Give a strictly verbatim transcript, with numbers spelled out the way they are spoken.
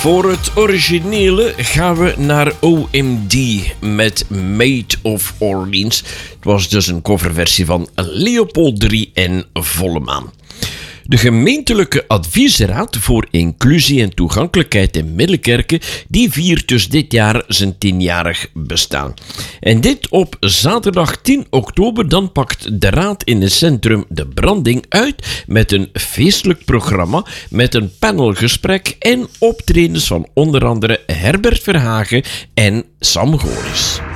Voor het originele gaan we naar O M D met Maid of Orleans. Het was dus een coverversie van Leopold drie en Volle Maan. De gemeentelijke adviesraad voor inclusie en toegankelijkheid in Middelkerke die viert dus dit jaar zijn tienjarig bestaan. En dit op zaterdag tien oktober, dan pakt de raad in het centrum de branding uit met een feestelijk programma met een panelgesprek en optredens van onder andere Herbert Verhagen en Sam Goris.